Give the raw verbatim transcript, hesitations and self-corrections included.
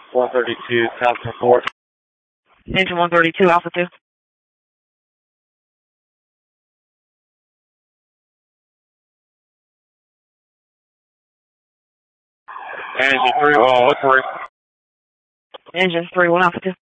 one thirty-two, South Report. Engine one thirty-two, Alpha two. Engine three, oh, three. Engine three, one Alpha two.